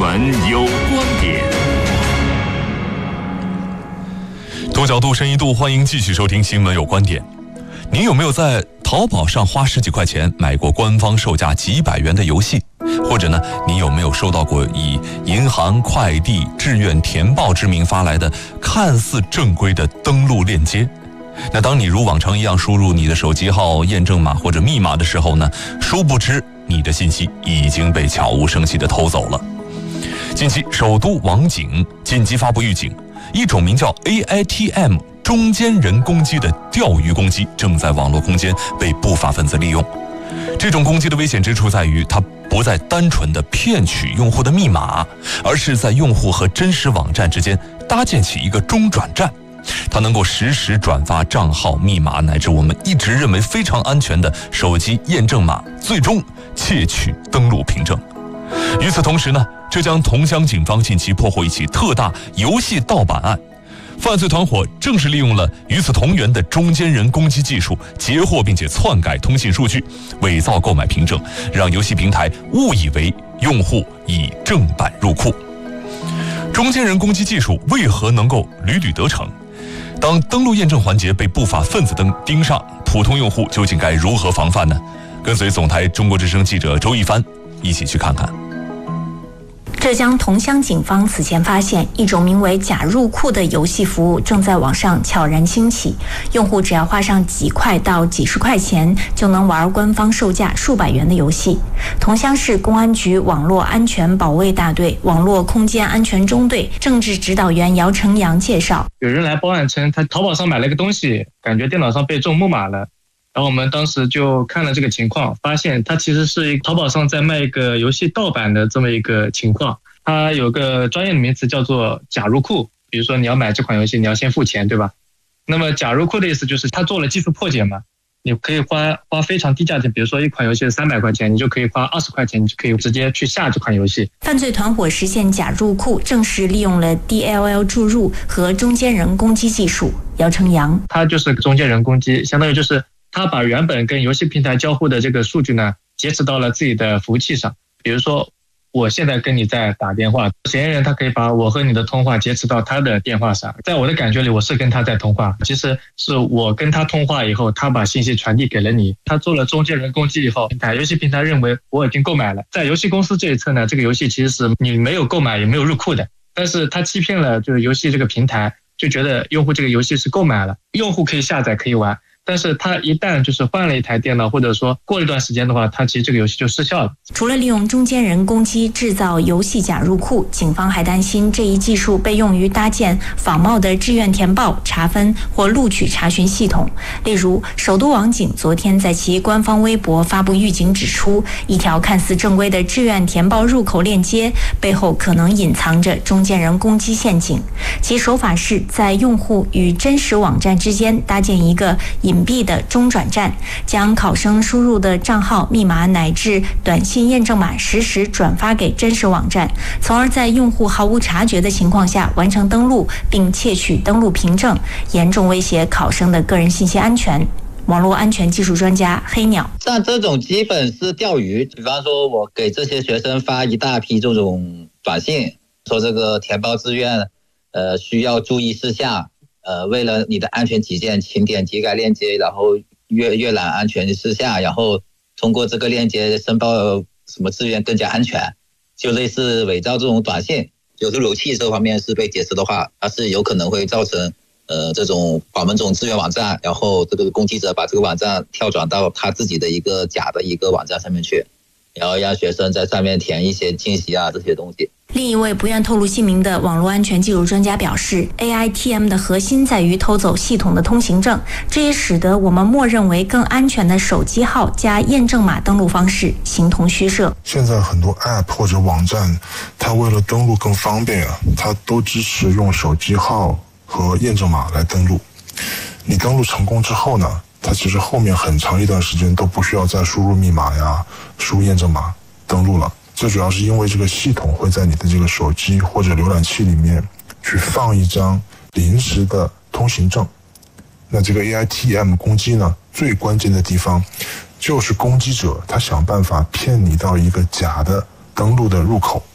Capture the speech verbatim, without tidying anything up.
闻有观点， 多角度深一度，欢迎继续收听新闻有观点。您有没有在淘宝上花十几块钱买过官方售价几百元的游戏？或者呢，你有没有收到过以银行、快递、志愿填报之名发来的看似正规的登录链接？那当你如往常一样输入你的手机号、验证码或者密码的时候呢，殊不知你的信息已经被悄无声息地偷走了。近期，首都网警紧急发布预警，一种名叫 A I T M 中间人攻击的钓鱼攻击正在网络空间被不法分子利用。这种攻击的危险之处在于，它不再单纯的骗取用户的密码，而是在用户和真实网站之间搭建起一个中转站。它能够实时转发账号、密码乃至我们一直认为非常安全的手机验证码，最终窃取登录凭证。与此同时呢，浙江桐乡警方近期破获一起特大游戏盗版案，犯罪团伙正是利用了与此同源的中间人攻击技术，截获并且篡改通信数据，伪造购买凭证，让游戏平台误以为用户已正版入库。中间人攻击技术为何能够屡屡得逞？当登录验证环节被不法分子登盯上，普通用户究竟该如何防范呢？跟随总台中国之声记者周一帆一起去看看。 浙江桐乡警方此前发现，一种名为假入库的游戏服务正在网上悄然兴起，用户只要花上几块到几十块钱，就能玩官方售价数百元的游戏。桐乡市公安局网络安全保卫大队网络空间安全中队政治指导员姚成阳介绍， 有人来报案称他淘宝上买了个东西，感觉电脑上被中木马了，然后我们当时就看了这个情况，发现它其实是淘宝上在卖一个游戏盗版的这么一个情况。它有个专业的名词叫做假入库，比如说你要买这款游戏，你要先付钱，对吧？那么假入库的意思就是它做了技术破解嘛，你可以花花非常低价钱，比如说一款游戏三百块钱，你就可以花二十块钱，你就可以直接去下这款游戏。 犯罪团伙实现假入库，正是利用了 D L L 注入和中间人攻击技术。姚成阳， 它就是中间人攻击，相当于就是他把原本跟游戏平台交互的这个数据呢，截止到了自己的服务器上。比如说我现在跟你在打电话，嫌疑人他可以把我和你的通话截止到他的电话上，在我的感觉里我是跟他在通话，其实是我跟他通话以后，他把信息传递给了你，他做了中间人攻击以后，平台游戏平台认为我已经购买了，在游戏公司这一侧呢，这个游戏其实是你没有购买也没有入库的，但是他欺骗了就是游戏这个平台，就觉得用户这个游戏是购买了，用户可以下载可以玩，但是他一旦就是换了一台电脑，或者说过了一段时间的话，他其实这个游戏就失效了。 除了利用中间人攻击制造游戏假入库，警方还担心这一技术被用于搭建仿冒的志愿填报、查分或录取查询系统。例如，首都网警昨天在其官方微博发布预警，指出一条看似正规的志愿填报入口链接背后可能隐藏着中间人攻击陷阱。其手法是在用户与真实网站之间搭建一个隐隐蔽的中转站，将考生输入的账号、密码乃至短信验证码实时转发给真实网站，从而在用户毫无察觉的情况下完成登录，并窃取登录凭证，严重威胁考生的个人信息安全。网络安全技术专家黑鸟， 像这种基本是钓鱼，比方说我给这些学生发一大批这种短信，说这个填报志愿呃需要注意事项，呃，为了你的安全起见，请点击该链接，然后阅阅览安全事项，然后通过这个链接申报什么志愿更加安全，就类似伪造这种短信。就是路由器这方面是被解释的话，它是有可能会造成呃这种访问这种志愿网站，然后这个攻击者把这个网站跳转到他自己的一个假的一个网站上面去，然后让学生在上面填一些信息啊这些东西。 另一位不愿透露姓名的网络安全技术专家表示 ，A I T M 的核心在于偷走系统的通行证，这也使得我们默认为更安全的手机号加验证码登录方式形同虚设。 现在很多 App 或者网站，它为了登录更方便啊，它都支持用手机号和验证码来登录。你登录成功之后呢，它其实后面很长一段时间都不需要再输入密码呀、输入验证码登录了。这主要是因为这个系统会在你的这个手机或者浏览器里面去放一张临时的通行证。那这个 A I T M 攻击呢，最关键的地方就是攻击者他想办法骗你到一个假的登录的入口，